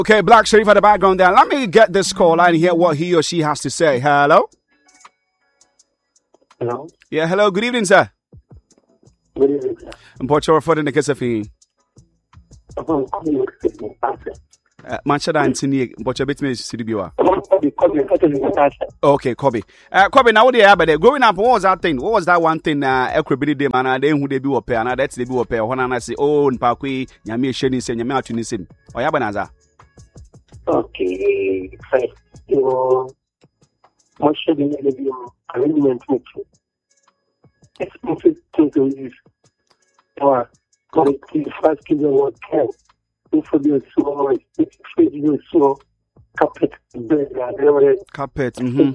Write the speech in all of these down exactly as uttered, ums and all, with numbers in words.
Okay, Black Sharif at the background there. Let me get this call and hear what he or she has to say. Hello? Hello? Yeah, hello. Good evening, sir. Good evening, sir. I'm Portugal for the Kesafi. Manchester Anthony, but a bit me Sidibiwa. Okay, Kobe. Uh, Kobe, now what do you have? Growing up, what was that thing? What was that one thing? Uh, Equibity de man, and then who they be a pair, and that's the be a pair. When I say, oh, in Parkway, Yami Shenis and Yami Tunisim. Or Yabanaza. Okay, fine. You know, what should be the arrangement with you? Expensive thing to use. Or, the first kid what can. If you small, if you small, carpet, carpet, mm-hmm.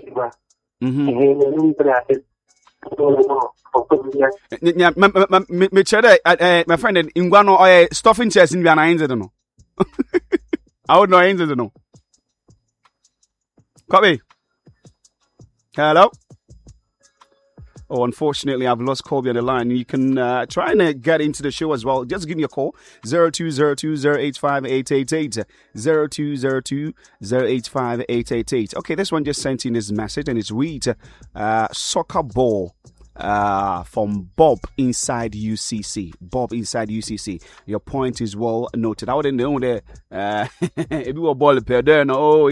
Mm-hmm. Me chere, my friend, in one or stuffing chairs in Vienna, I don't know. I would know, I don't know. Copy. Hello. Oh, unfortunately, I've lost Colby on the line. You can uh, try and uh, get into the show as well. Just give me a call. zero two zero two zero eight five eight eight eight. zero two zero two zero eight five eight eight eight. Okay, this one just sent in his message and it's read uh, soccer ball. Uh, from Bob inside U C C. Bob inside U C C. Your point is well noted. I wouldn't know that. Uh, if you were ball pair there, no, oh,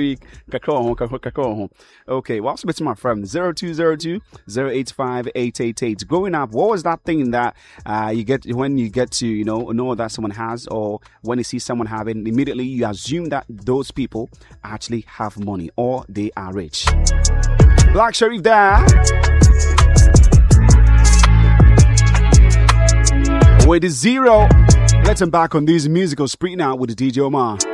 okay. What's well, my friend? zero two zero two zero eight five eight eight eight. Growing up, what was that thing that uh you get when you get to you know know that someone has, or when you see someone having, immediately you assume that those people actually have money or they are rich. Black Sharif there. With the zero, let's embark on this musical spree now with the D J Omar.